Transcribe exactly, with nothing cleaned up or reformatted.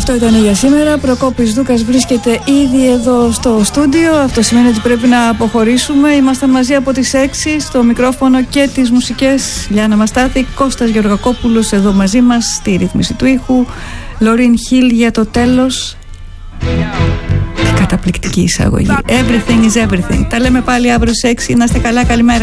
Αυτό ήταν για σήμερα. Προκόπης Δούκας βρίσκεται ήδη εδώ στο στούντιο. Αυτό σημαίνει ότι πρέπει να αποχωρήσουμε. Ήμασταν μαζί από τις έξι στο μικρόφωνο και τις μουσικές. Λιάννα Μαστάθη, Κώστας Γεωργακόπουλος εδώ μαζί μας στη ρύθμιση του ήχου. Λωρίν Χιλ για το τέλος. Καταπληκτική εισαγωγή. Everything is everything. Τα λέμε πάλι αύριο στις έξι. Να είστε καλά, καλημέρα.